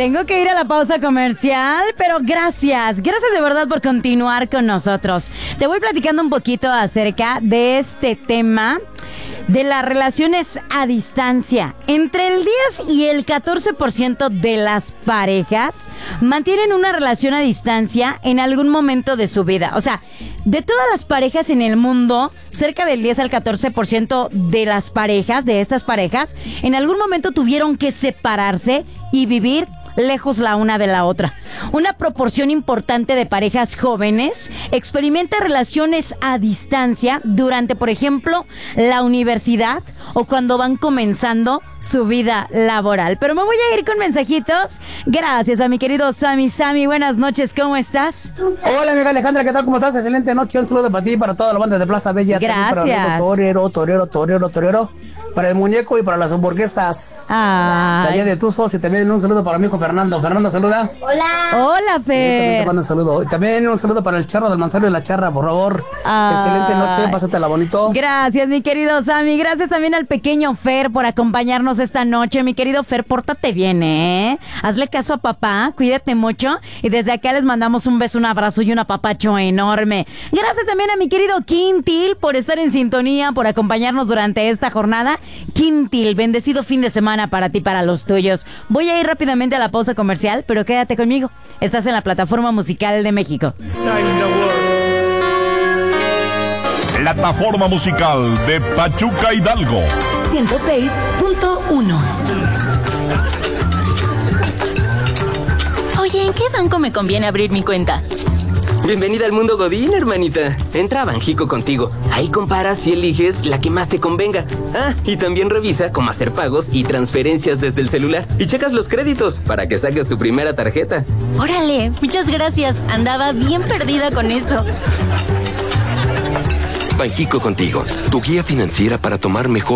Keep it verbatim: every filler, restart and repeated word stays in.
Tengo que ir a la pausa comercial, pero gracias, gracias de verdad por continuar con nosotros. Te voy platicando un poquito acerca de este tema de las relaciones a distancia. Entre el diez y el catorce por ciento de las parejas mantienen una relación a distancia en algún momento de su vida. O sea, de todas las parejas en el mundo, cerca del diez al catorce por ciento de las parejas, de estas parejas, en algún momento tuvieron que separarse y vivir lejos la una de la otra. Una proporción importante de parejas jóvenes experimenta relaciones a distancia durante, por ejemplo, la universidad o cuando van comenzando su vida laboral. Pero me voy a ir con mensajitos. Gracias a mi querido Sammy. Sammy, buenas noches, ¿cómo estás? Hola, amiga Alejandra, ¿qué tal? ¿Cómo estás? Excelente noche, un saludo para ti y para toda la banda de Plaza Bella. Gracias. Para amigos, torero, torero, torero, torero, para el muñeco y para las hamburguesas. Ay. De allá de Tuzos, y también un saludo para mi hijo Fernando. Fernando, saluda. Hola. Hola, Fer. También te mando un saludo. Y también un saludo para el charro del Manzano y la charra, por favor. Ay. Excelente noche, pásatela bonito. Gracias, mi querido Sammy. Gracias también al pequeño Fer por acompañarnos esta noche. Mi querido Fer, pórtate bien, ¿eh? Hazle caso a papá, cuídate mucho. Y desde acá les mandamos un beso, un abrazo y un apapacho enorme. Gracias también a mi querido Quintil por estar en sintonía, por acompañarnos durante esta jornada. Quintil, bendecido fin de semana para ti y para los tuyos. Voy a ir rápidamente a la pausa comercial, pero quédate conmigo. Estás en la plataforma musical de México. Plataforma musical de Pachuca Hidalgo. ciento seis punto uno. Oye, ¿en qué banco me conviene abrir mi cuenta? Bienvenida al mundo Godín, hermanita. Entra a Banjico contigo. Ahí comparas y eliges la que más te convenga. Ah, y también revisa cómo hacer pagos y transferencias desde el celular. Y checas los créditos para que saques tu primera tarjeta. Órale, muchas gracias. Andaba bien perdida con eso. Banjico contigo, tu guía financiera para tomar mejor